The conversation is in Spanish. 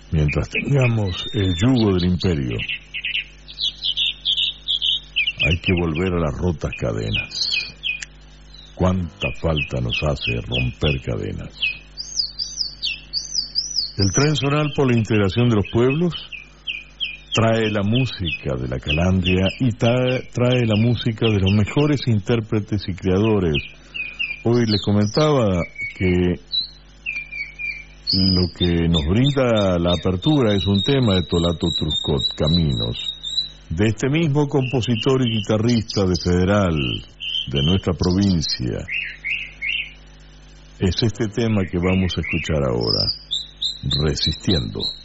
Mientras tengamos el yugo del imperio, hay que volver a las rotas cadenas. Cuánta falta nos hace romper cadenas. El tren zonal por la integración de los pueblos trae la música de la Calandria y trae la música de los mejores intérpretes y creadores. Hoy les comentaba que lo que nos brinda la apertura es un tema de Tolato Truscott, Caminos, de este mismo compositor y guitarrista de Federal, de nuestra provincia. Es este tema que vamos a escuchar ahora, Resistiendo.